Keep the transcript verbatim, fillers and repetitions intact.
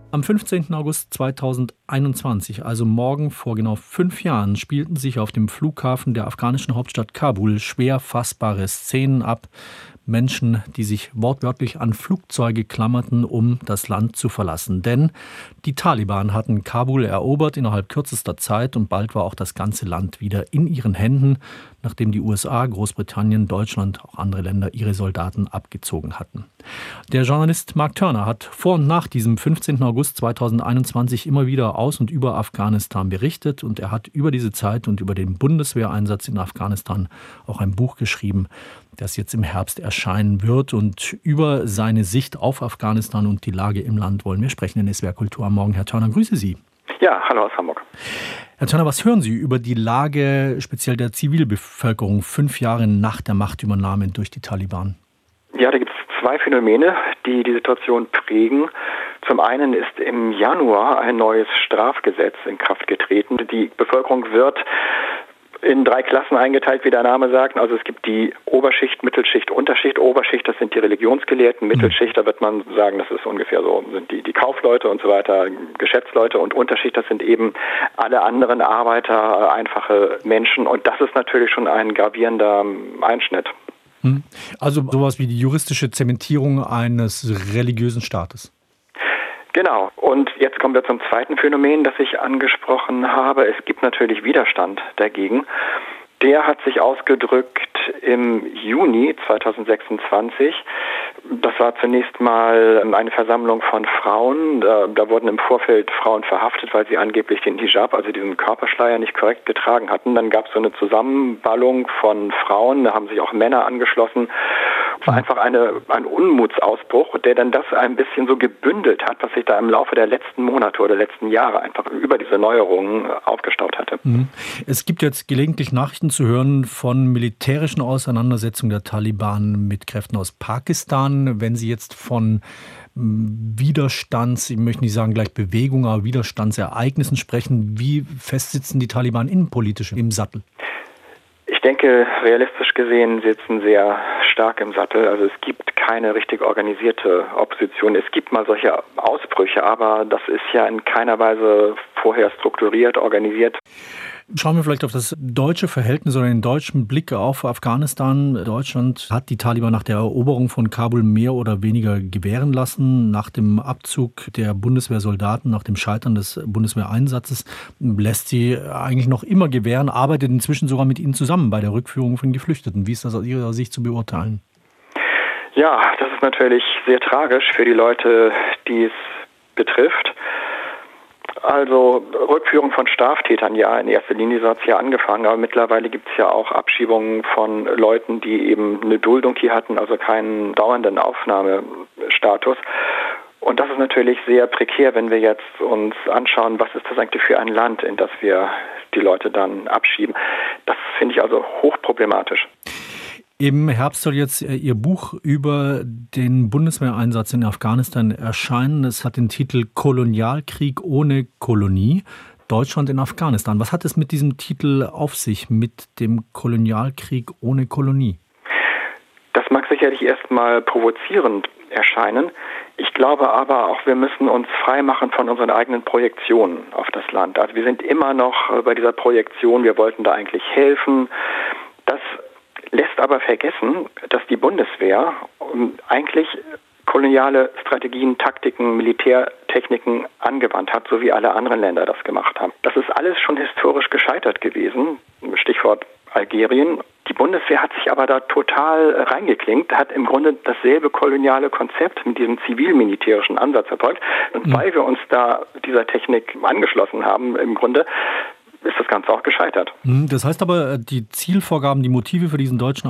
Am fünfzehnten August zweitausendeinundzwanzig, also morgen vor genau fünf Jahren, spielten sich auf dem Flughafen der afghanischen Hauptstadt Kabul schwer fassbare Szenen ab. Menschen, die sich wortwörtlich an Flugzeuge klammerten, um das Land zu verlassen. Denn die Taliban hatten Kabul erobert innerhalb kürzester Zeit und bald war auch das ganze Land wieder in ihren Händen, nachdem die U S A, Großbritannien, Deutschland, auch andere Länder ihre Soldaten abgezogen hatten. Der Journalist Mark Turner hat vor und nach diesem fünfzehnten August zweitausendeinundzwanzig immer wieder aus und über Afghanistan berichtet und er hat über diese Zeit und über den Bundeswehreinsatz in Afghanistan auch ein Buch geschrieben, das jetzt im Herbst erscheinen wird. Und über seine Sicht auf Afghanistan und die Lage im Land wollen wir sprechen in S W R Kultur am Morgen. Herr Turner, grüße Sie. Ja, hallo aus Hamburg. Herr Turner, was hören Sie über die Lage speziell der Zivilbevölkerung fünf Jahre nach der Machtübernahme durch die Taliban? Ja, da gibt es zwei Phänomene, die die Situation prägen. Zum einen ist im Januar ein neues Strafgesetz in Kraft getreten. Die Bevölkerung wird in drei Klassen eingeteilt, wie der Name sagt. Also es gibt die Oberschicht, Mittelschicht, Unterschicht. Oberschicht, das sind die Religionsgelehrten. Mittelschicht, da wird man sagen, das ist ungefähr so, sind die, die Kaufleute und so weiter, Geschäftsleute. Und Unterschicht, das sind eben alle anderen Arbeiter, einfache Menschen. Und das ist natürlich schon ein gravierender Einschnitt. Also sowas wie die juristische Zementierung eines religiösen Staates. Genau. Und jetzt kommen wir zum zweiten Phänomen, das ich angesprochen habe. Es gibt natürlich Widerstand dagegen. Der hat sich ausgedrückt im Juni zweitausendsechsundzwanzig. Das war zunächst mal eine Versammlung von Frauen. Da, da wurden im Vorfeld Frauen verhaftet, weil sie angeblich den Hijab, also diesen Körperschleier, nicht korrekt getragen hatten. Dann gab es so eine Zusammenballung von Frauen, da haben sich auch Männer angeschlossen. Es war einfach eine, ein Unmutsausbruch, der dann das ein bisschen so gebündelt hat, was sich da im Laufe der letzten Monate oder letzten Jahre einfach über diese Neuerungen aufgestaut hatte. Es gibt jetzt gelegentlich Nachrichten zu hören von militärischen Auseinandersetzungen der Taliban mit Kräften aus Pakistan. Wenn Sie jetzt von Widerstands, ich möchte nicht sagen gleich Bewegung, aber Widerstandsereignissen sprechen, wie fest sitzen die Taliban innenpolitisch im Sattel? Ich denke, realistisch gesehen sitzen sehr stark im Sattel. Also es gibt keine richtig organisierte Opposition. Es gibt mal solche Ausbrüche, aber das ist ja in keiner Weise vorher strukturiert, organisiert. Schauen wir vielleicht auf das deutsche Verhältnis oder den deutschen Blick auf Afghanistan. Deutschland hat die Taliban nach der Eroberung von Kabul mehr oder weniger gewähren lassen. Nach dem Abzug der Bundeswehrsoldaten, nach dem Scheitern des Bundeswehreinsatzes lässt sie eigentlich noch immer gewähren, arbeitet inzwischen sogar mit ihnen zusammen bei der Rückführung von Geflüchteten. Wie ist das aus Ihrer Sicht zu beurteilen? Ja, das ist natürlich sehr tragisch für die Leute, die es betrifft. Also Rückführung von Straftätern, ja, in erster Linie so hat es ja angefangen, aber mittlerweile gibt es ja auch Abschiebungen von Leuten, die eben eine Duldung hier hatten, also keinen dauernden Aufnahmestatus. Und das ist natürlich sehr prekär, wenn wir jetzt uns anschauen, was ist das eigentlich für ein Land, in das wir die Leute dann abschieben. Das finde ich also hochproblematisch. Im Herbst soll jetzt Ihr Buch über den Bundeswehreinsatz in Afghanistan erscheinen. Es hat den Titel Kolonialkrieg ohne Kolonie, Deutschland in Afghanistan. Was hat es mit diesem Titel auf sich, mit dem Kolonialkrieg ohne Kolonie? Das mag sicherlich erstmal provozierend erscheinen. Ich glaube aber auch, wir müssen uns freimachen von unseren eigenen Projektionen auf das Land. Also wir sind immer noch bei dieser Projektion, wir wollten da eigentlich helfen. Das lässt aber vergessen, dass die Bundeswehr eigentlich koloniale Strategien, Taktiken, Militärtechniken angewandt hat, so wie alle anderen Länder das gemacht haben. Das ist alles schon historisch gescheitert gewesen, Stichwort Algerien. Die Bundeswehr hat sich aber da total reingeklinkt, hat im Grunde dasselbe koloniale Konzept mit diesem zivil-militärischen Ansatz verfolgt. Und mhm. weil wir uns da dieser Technik angeschlossen haben, im Grunde, ist das Ganze auch gescheitert. Das heißt aber, die Zielvorgaben, die Motive für diesen deutschen